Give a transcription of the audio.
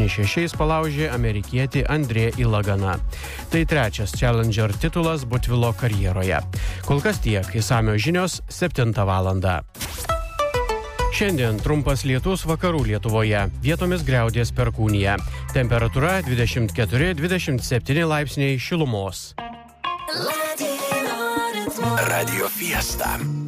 7-6 palaužė amerikietį Andrė Ilaganą. Tai trečias Challenger titulas Butvilo karjeroje. Kol kas tiek, išsamios žinios 7 valandą. Šiandien trumpas lietus vakarų Lietuvoje, vietomis griaudės perkūnija. Temperatūra 24-27 laipsniai šilumos. Radio Fiesta.